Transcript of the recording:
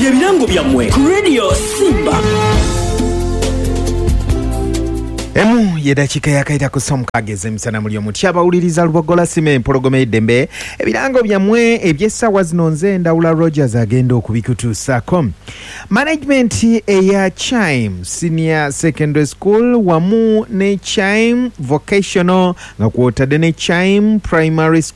byebirango byammwe ku Radio Simba. Emu yedakika yakaita kusomukageze misana muli omutya abawuliriza Lubogola Sime empologoma eddembe ebirango byammwe ebyessawa zino nze Ndawula Rogers agenda okubikutuusaako. Management eya Chime Senior Secondary School wamu ne Chime Vocational nga kwotadde ne Chime Primary School